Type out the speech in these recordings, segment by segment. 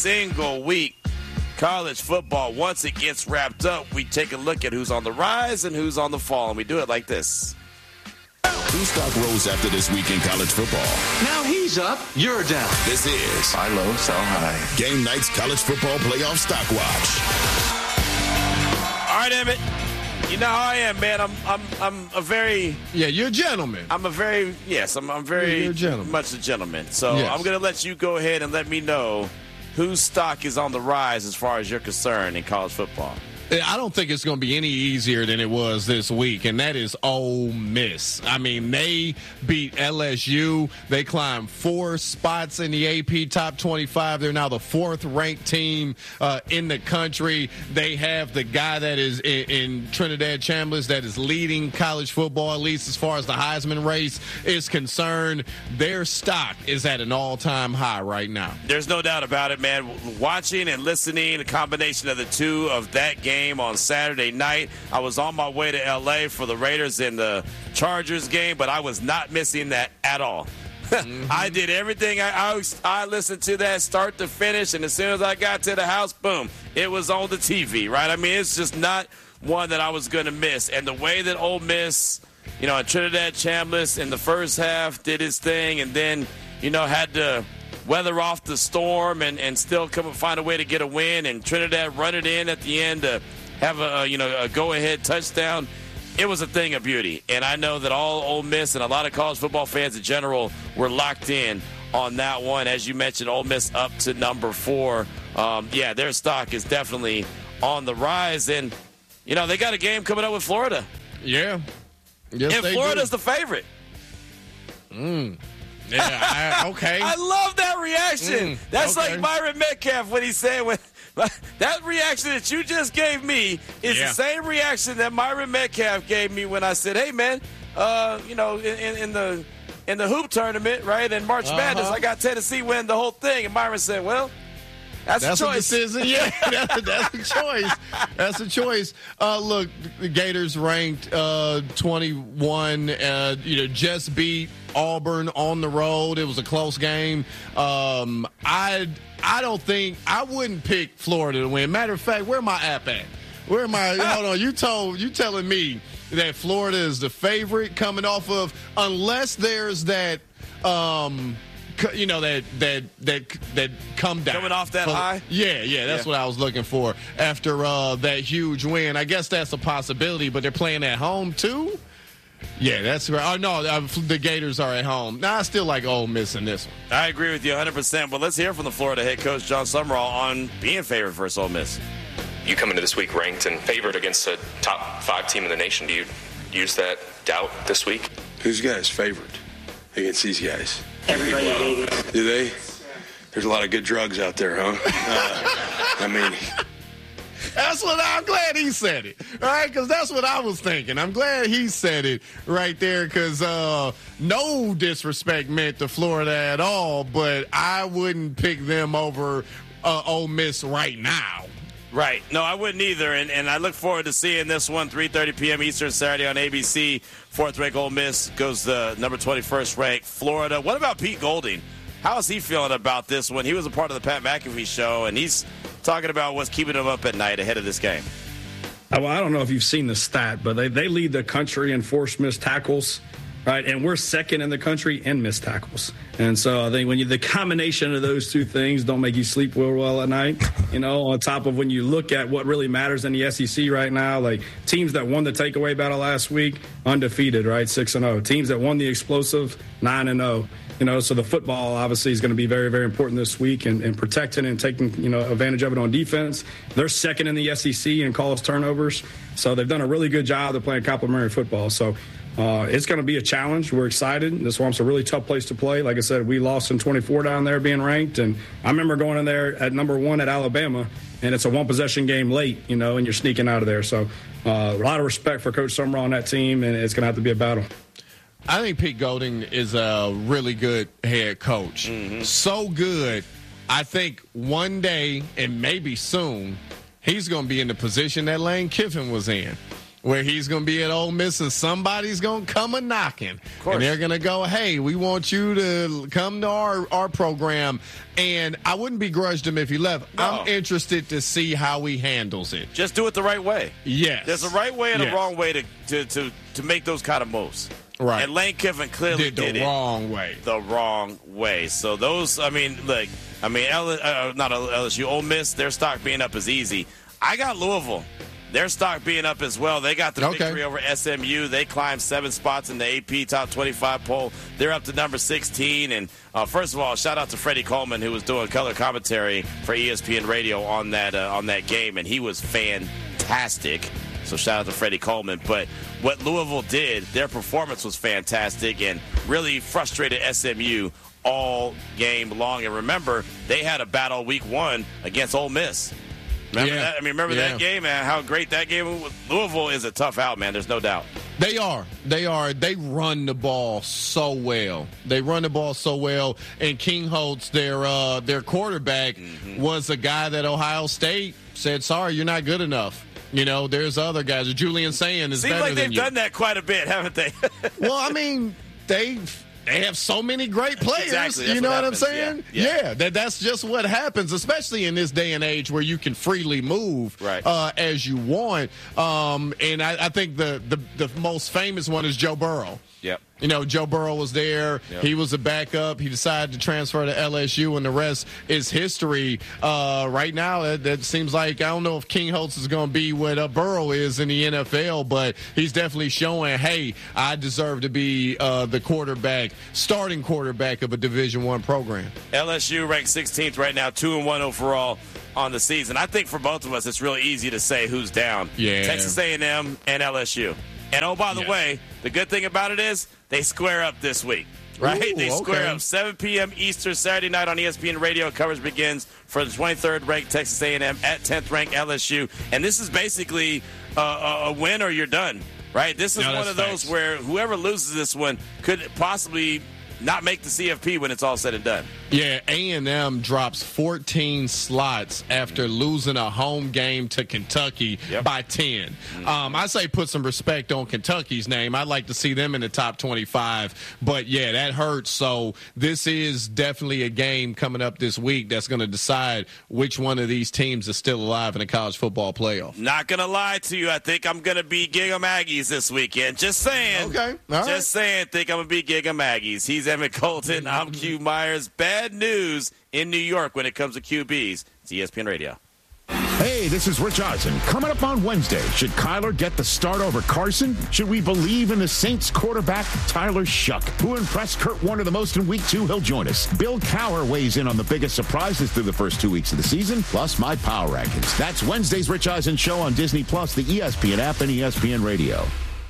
single week. College football, once it gets wrapped up, we take a look at who's on the rise and who's on the fall, and we do it like this. Whose stock rose after this week in college football? Now he's up, you're down. This is Buy low, sell high. Game Night's College Football Playoff Stock Watch. All right, Emmett. You know how I am, man. I'm a very you're a gentleman. I'm very much a gentleman. So yes. I'm gonna let you go ahead and let me know whose stock is on the rise as far as you're concerned in college football. I don't think it's going to be any easier than it was this week, and that is Ole Miss. I mean, they beat LSU. They climbed 4 spots in the AP Top 25. They're now the 4th-ranked team in the country. They have the guy that is in Trinidad Chambers that is leading college football, at least as far as the Heisman race is concerned. Their stock is at an all-time high right now. There's no doubt about it, man. Watching and listening, a combination of the two of that game on Saturday night. I was on my way to L.A. for the Raiders and the Chargers game, but I was not missing that at all. I did everything. I listened to that start to finish, and as soon as I got to the house, boom, it was on the TV, right? I mean, it's just not one that I was going to miss. And the way that Ole Miss, and Trinidad Chambliss in the first half did his thing and then, had to weather off the storm and still come and find a way to get a win, and Trinidad run it in at the end to have a go-ahead touchdown. It was a thing of beauty, and I know that all Ole Miss and a lot of college football fans in general were locked in on that one. As you mentioned, Ole Miss up to number 4. Their stock is definitely on the rise, and they got a game coming up with Florida. Yeah, yes, and Florida's the favorite. Yeah, okay. I love that reaction. That's okay. like Myron Metcalf when he said, that reaction that you just gave me is the same reaction that Myron Metcalf gave me when I said, hey, man, in the hoop tournament, right, in March Madness, I got Tennessee win the whole thing. And Myron said, well, that's a choice. A decision. Yeah, that's a choice. That's a choice. Look, the Gators ranked 21. Just beat Auburn on the road. It was a close game. I wouldn't pick Florida to win. Matter of fact, where my app at? Where am I? Hold on. You telling me that Florida is the favorite coming off of, unless there's that. That come down. Coming off that high? Yeah, that's what I was looking for after that huge win. I guess that's a possibility, but they're playing at home too? Yeah, that's right. Oh, no, the Gators are at home. Now, I still like Ole Miss in this one. I agree with you 100%, but let's hear from the Florida head coach, John Summerall, on being favored versus Ole Miss. You come into this week ranked and favored against a top 5 team in the nation. Do you use that doubt this week? Who's got us favored against these guys? Everybody do they? There's a lot of good drugs out there, huh? That's what I'm glad he said it, right? Because that's what I was thinking. I'm glad he said it right there because no disrespect meant to Florida at all, but I wouldn't pick them over Ole Miss right now. Right. No, I wouldn't either, and I look forward to seeing this one, 3:30 p.m. Eastern, Saturday on ABC. 4th-ranked Ole Miss goes to number 21st ranked Florida. What about Pete Golding? How is he feeling about this one? He was a part of the Pat McAfee show, and he's talking about what's keeping him up at night ahead of this game. Well, I don't know if you've seen the stat, but they lead the country in forced missed tackles, right? And we're second in the country in missed tackles. And so I think the combination of those two things don't make you sleep well at night, on top of when you look at what really matters in the SEC right now, like teams that won the takeaway battle last week, undefeated, right, 6-0. Teams that won the explosive, 9-0. So the football obviously is going to be very, very important this week and protecting and taking, advantage of it on defense. They're second in the SEC in calls turnovers. So they've done a really good job. They're playing complementary football. So it's going to be a challenge. We're excited. This one's a really tough place to play. Like I said, we lost in 24 down there being ranked. And I remember going in there at number 1 at Alabama, and it's a one-possession game late, and you're sneaking out of there. So a lot of respect for Coach Summerall on that team, and it's going to have to be a battle. I think Pete Golding is a really good head coach. Mm-hmm. So good, I think one day, and maybe soon, he's going to be in the position that Lane Kiffin was in. where he's going to be at Ole Miss and somebody's going to come a-knocking. And they're going to go, hey, we want you to come to our program. And I wouldn't begrudge him if he left. No. I'm interested to see how he handles it. Just do it the right way. Yes. There's a right way and a wrong way to make those kind of moves. Right. And Lane Kiffin clearly did the wrong way. The wrong way. So those, not LSU, Ole Miss, their stock being up is easy. I got Louisville. Their stock being up as well. They got the victory over SMU. They climbed 7 spots in the AP Top 25 poll. They're up to number 16. And first of all, shout out to Freddie Coleman, who was doing color commentary for ESPN Radio on that game, and he was fantastic. So shout out to Freddie Coleman. But what Louisville did, their performance was fantastic and really frustrated SMU all game long. And remember, they had a battle week 1 against Ole Miss. Remember that? Remember that game, man? How great that game was. Louisville is a tough out, man. There's no doubt. They are. They run the ball so well. And King Holtz, their quarterback, was a guy that Ohio State said, sorry, you're not good enough. You know, there's other guys. Julian Saying is better than you. Seems like they've done that quite a bit, haven't they? Well, I mean, they have so many great players. Exactly. You know what I'm saying? Yeah. That's just what happens, especially in this day and age where you can freely move as you want. And I think the most famous one is Joe Burrow. Yep. You know, Joe Burrow was there. Yep. He was a backup. He decided to transfer to LSU, and the rest is history. Right now, that seems like, I don't know if King Holtz is going to be what Burrow is in the NFL, but he's definitely showing, hey, I deserve to be the starting quarterback of a Division I program. LSU ranked 16th right now, 2-1 overall on the season. I think for both of us, it's really easy to say who's down. Yeah. Texas A&M and LSU. And, oh, by the way, the good thing about it is they square up this week, right? Ooh, they square up 7 p.m. Eastern Saturday night on ESPN Radio. Coverage begins for the 23rd-ranked Texas A&M at 10th-ranked LSU. And this is basically a win or you're done, right? This is one of those where whoever loses this one could possibly not make the CFP when it's all said and done. Yeah, A&M drops 14 slots after losing a home game to Kentucky by 10. I say put some respect on Kentucky's name. I'd like to see them in the top 25. But, yeah, that hurts. So this is definitely a game coming up this week that's going to decide which one of these teams is still alive in the college football playoff. Not going to lie to you. I think I'm going to be Gig 'em Aggies this weekend. Just saying. Okay. All right. Saying, think I'm going to be Gig 'em Aggies. He's Emmett Colton. I'm Q Myers. Bad news in New York when it comes to QBs. It's ESPN Radio. Hey, this is Rich Eisen. Coming up on Wednesday, should Kyler get the start over Carson? Should we believe in the Saints quarterback, Tyler Shuck, who impressed Kurt Warner the most in Week 2? He'll join us. Bill Cowher weighs in on the biggest surprises through the first 2 weeks of the season, plus my power rankings. That's Wednesday's Rich Eisen Show on Disney+, the ESPN app, and ESPN Radio.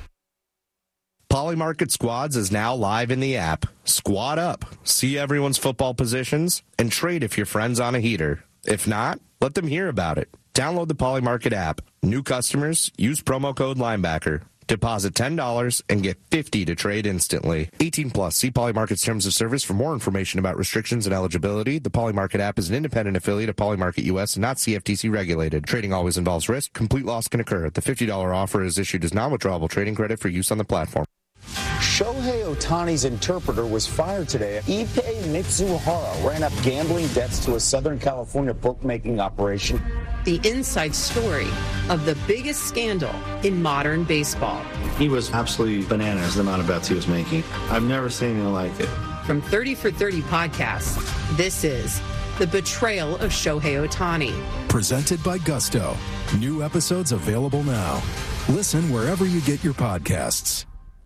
Polymarket Squads is now live in the app. Squad up, see everyone's football positions, and trade if your friend's on a heater. If not, let them hear about it. Download the Polymarket app. New customers, use promo code Linebacker. Deposit $10 and get $50 to trade instantly. 18 plus. See Polymarket's terms of service for more information about restrictions and eligibility. The Polymarket app is an independent affiliate of Polymarket US and not CFTC regulated. Trading always involves risk. Complete loss can occur. The $50 offer is issued as non-withdrawable trading credit for use on the platform. Shohei Ohtani's interpreter was fired today. Ippei Mitsuhara ran up gambling debts to a Southern California bookmaking operation. The inside story of the biggest scandal in modern baseball. He was absolutely bananas, the amount of bets he was making. I've never seen anything like it. From 30 for 30 podcasts, this is The Betrayal of Shohei Ohtani. Presented by Gusto. New episodes available now. Listen wherever you get your podcasts.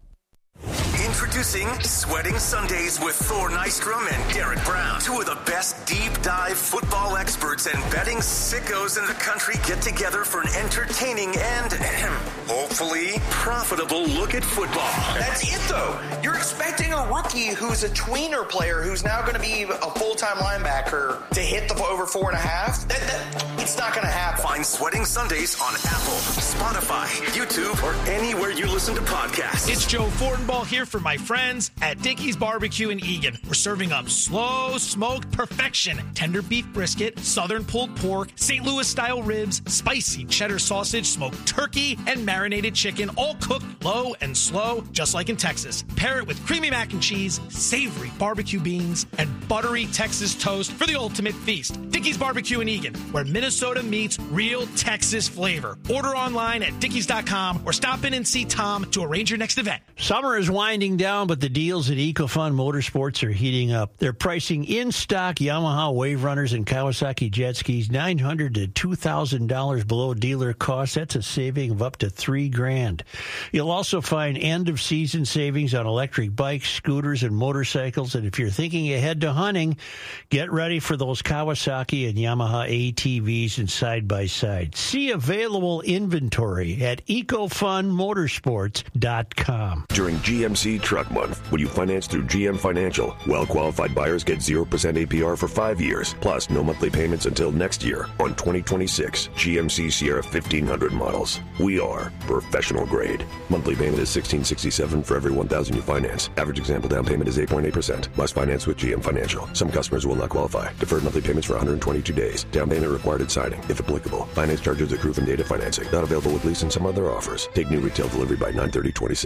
Introducing Sweating Sundays with Thor Nystrom and Derek Brown. Two of the best deep dive football experts and betting sickos in the country get together for an entertaining and hopefully profitable look at football. That's it, though. You're expecting a rookie who's a tweener player who's now going to be a full-time linebacker to hit the over 4.5. It's not going to happen. Find Sweating Sundays on Apple, Spotify, YouTube, or anywhere you listen to podcasts. It's Joe Fortenbaugh here for my friends at Dickey's Barbecue in Eagan. We're serving up slow smoked perfection, tender beef brisket, Southern southern pulled pork, St. Louis style ribs, spicy cheddar sausage, smoked turkey, and marinated chicken, all cooked low and slow, just like in Texas. Pair it with creamy mac and cheese, savory barbecue beans, and buttery Texas toast for the ultimate feast. Dickey's Barbecue in Eagan, where Minnesota meets real Texas flavor. Order online at dickeys.com or stop in and see Tom to arrange your next event. Summer is winding down, but the deals at EcoFun Motorsports are heating up. They're pricing in-stock Yamaha Wave Runners and Kawasaki jet skis $900 to $2,000 below dealer cost. That's a saving of up to $3,000. You'll also find end-of-season savings on electric bikes, scooters, and motorcycles. And if you're thinking ahead to hunting, get ready for those Kawasaki and Yamaha ATVs and side-by-side. See available inventory at EcoFunMotorsports.com. During GMC Truck Month, when you finance through GM Financial, well-qualified buyers get 0% APR for 5 years, plus no monthly payments until next year on 2026 GMC Sierra 1500 models. We are professional grade. Monthly payment is $1,667 for every $1,000 you finance. Average example down payment is 8.8%. Must finance with GM Financial. Some customers will not qualify. Deferred monthly payments for 122 days. Down payment required at signing, if applicable. Finance charges accrue from data financing. Not available with lease and some other offers. Take new retail delivery by 9/30/26.